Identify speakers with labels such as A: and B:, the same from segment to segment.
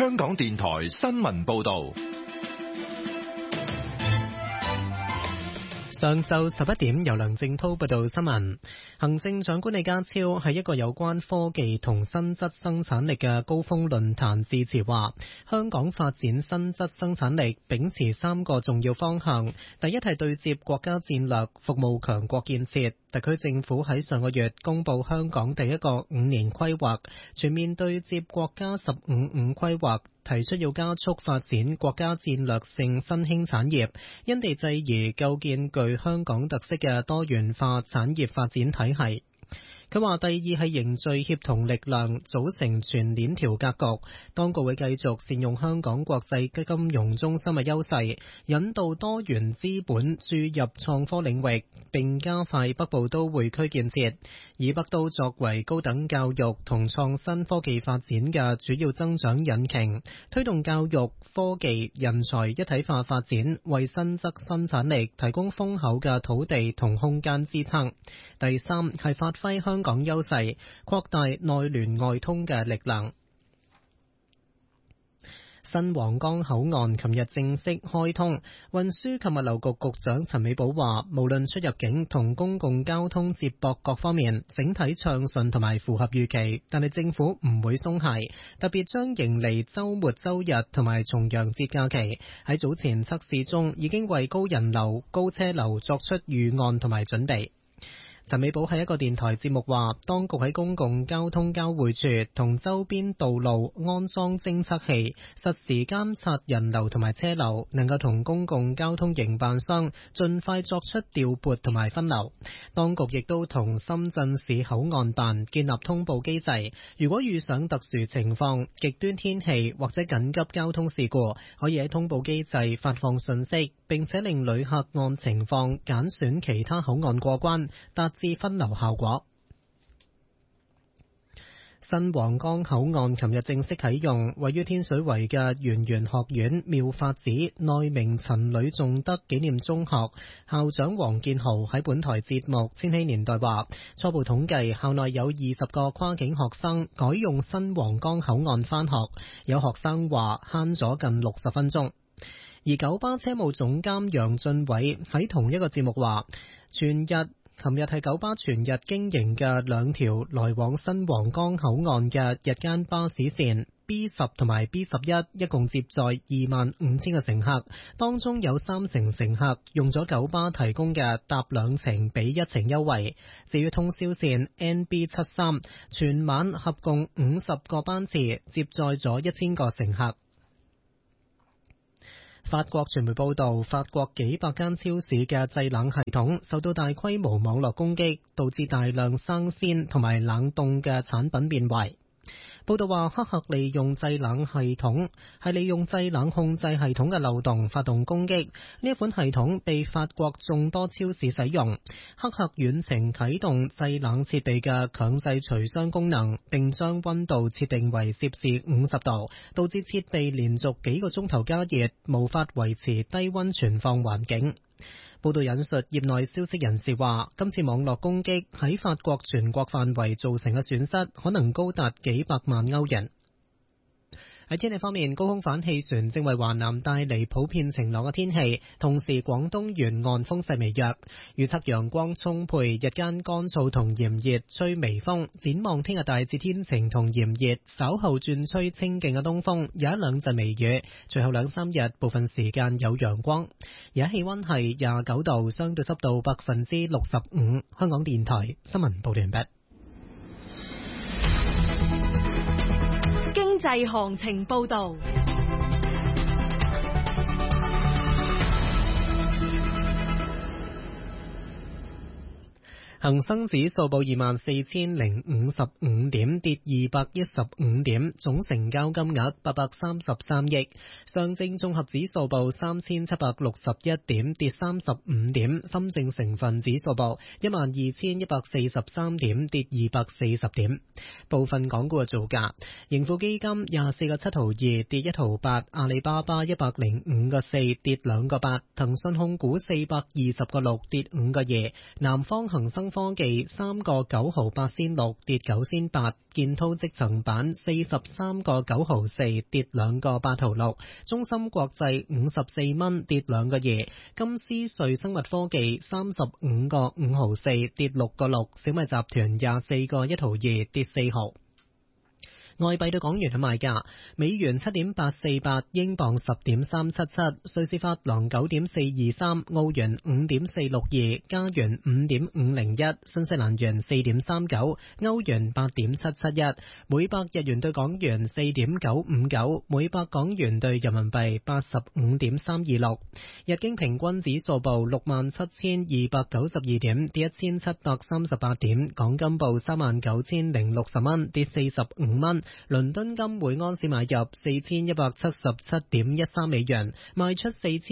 A: 香港電台新聞報道。
B: 上晝11點，由梁正濤報道新聞。行政長官李家超喺一個有關科技同新質生產力嘅高峰論壇致辭話，香港發展新質生產力秉持3個重要方向。第一係對接國家戰略，服務強國建設。特區政府喺上個月公布香港第一個5年規劃，全面對接國家15-5規劃，提出要加速發展國家戰略性新興產業，因地制宜構建具香港特色嘅多元化產業發展體系。佢話第二係凝聚協同力量，組成全鏈條格局。當局會繼續善用香港國際金融中心嘅優勢，引導多元資本注入創科領域，並加快北部都會區建設，以北都作為高等教育同創新科技發展嘅主要增長引擎，推動教育、科技、人才一體化發展，為新質生產力提供豐厚嘅土地同空間支撐。第三係發揮香港優勢，擴大內聯外通嘅力量。新皇崗口岸琴日正式開通，運輸及物流局局長陳美寶話，無論出入境同公共交通接駁各方面，整體暢順同埋符合預期，但係政府唔會鬆懈，特別將迎嚟週末週日同埋重陽節假期，喺早前測試中已經為高人流、高車流作出預案同埋準備。陳美寶喺一個電台節目話，當局喺公共交通交匯處同周邊道路安裝偵測器，實時監察人流同埋車流，能夠同公共交通營辦商盡快作出調撥同埋分流。當局亦都同深圳市口岸辦建立通報機制，如果遇上特殊情況、極端天氣或者緊急交通事故，可以喺通報機制發放信息，並且令旅客按情況揀選其他口岸過關，達至分流效果。新皇崗口岸琴日正式啟用，位於天水圍嘅圓玄學院妙法寺內明陳呂頌德紀念中學校長黃建豪喺本台節目《千禧年代》話，初步統計校內有20個跨境學生改用新皇崗口岸返學，有學生話慳咗近60分鐘。而九巴車務總監楊俊偉喺同一個節目話，琴日係九巴全日經營嘅2條來往新皇崗口岸嘅日間巴士線 B10 同埋 B11， 一共接載25,000個乘客，當中有30%乘客用咗九巴提供嘅搭2程比1程優惠。至於通宵線 NB73， 全晚合共50個班次，接載咗1000個乘客。法國傳媒報道，法國幾百間超市嘅製冷系統受到大規模網絡攻擊，導致大量生鮮同埋冷凍嘅產品變壞。報道話，黑客利用製冷控制系統嘅漏洞發動攻擊。呢一款系統被法國眾多超市使用。黑客遠程啟動製冷設備嘅強制除霜功能，並將溫度設定為攝氏50度，導致設備連續幾個鐘頭加熱，無法維持低溫存放環境。報道引述業內消息人士話，今次網絡攻擊喺法國全國範圍造成嘅損失可能高達幾百萬歐元。喺天氣方面，高空反氣旋正為華南帶嚟普遍晴朗嘅天氣，同時廣東沿岸風勢微弱，預測陽光充沛，日間乾燥同炎熱，吹微風。展望聽日大致天晴同炎熱，稍後轉吹清勁嘅東風，有1-2陣微雨，隨後2-3日部分時間有陽光。而家氣溫係29度，相對濕度65%。香港電台新聞報道完畢。
C: 經濟行情報道。
B: 恒生指數報24,055點，跌215點，總成交金額833億。上證綜合指數報3,761點，跌35點。深證成分指數報12,143點，跌240點。部分港股嘅造價：盈富基金24個7毫2，跌1毫8；阿里巴巴105個4，跌2個8；騰訊控股420個6，跌5個2；南方恒生科技3個9毫8仙6跌9仙8，建滔積層板43個9毫4跌2個8毫6，中芯國際54蚊跌2個2，金斯瑞生物科技35個5毫4跌6個6，小米集團24個1毫2跌4毫。外幣對港元嘅賣價：美元7.848，英鎊10.377，瑞士法郎9.423，澳元5.462，加元5.501，新西蘭元4.39，歐元8.771，每百日元對港元4.959，每百港元對人民幣85.326。日經平均指數報67,292點，跌1738點。港金報39,060蚊，跌45蚊。倫敦金每盎司買入4177.13美元，賣出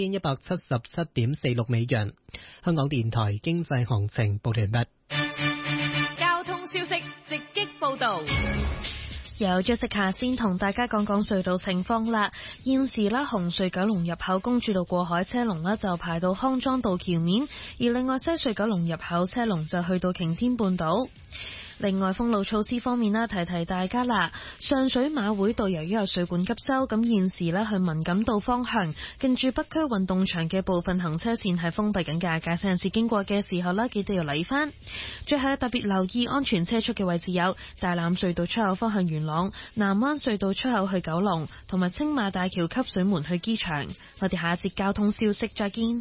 B: 4177.46美元。香港電台經濟行情報完畢。
C: 交通消息直擊報道。
D: 有Jessica先同大家講講隧道情況啦。現時啦，紅隧九龍入口公主道過海車龍呢就排到康莊道橋面，而另外西隧九龍入口車龍就去到擎天半島。另外封路措施方面啦，提提大家啦，上水馬會道由於有水管急修，咁現時呢去文錦道方向近住北區運動場嘅部分行車線係封閉緊嘅，駕駛人士經過嘅時候呢，記得要留意翻。最後特別留意安全車速嘅位置有大欖隧道出口方向元朗、南灣隧道出口去九龍，同埋青馬大橋汲水門去機場。我哋下一節交通消息再見。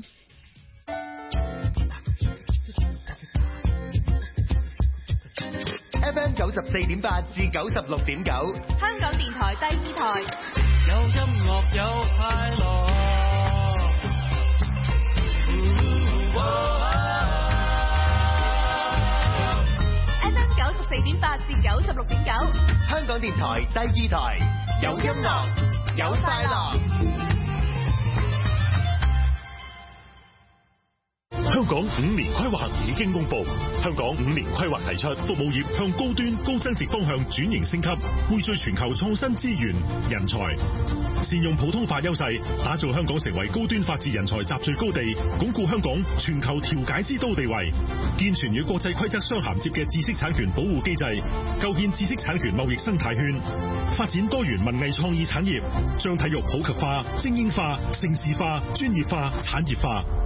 E: FM 94.8至96.9，
C: 香港電台第二台。
F: 有音樂有快樂。
C: FM 94.8至96.9，
E: 香港電台第二台，有音樂有快樂。
G: 香港5年規劃已經公布，香港5年規劃提出服務業向高端高增值方向轉型升級，匯聚全球創新資源人才，善用普通法優勢，打造香港成為高端法治人才集聚高地，鞏固香港全球調解之都地位，健全與國際規則相銜接嘅知識產權保護機制，構建知識產權貿易生態圈，發展多元文藝創意產業，將體育普及化、精英化、盛事化、專業化、產業化。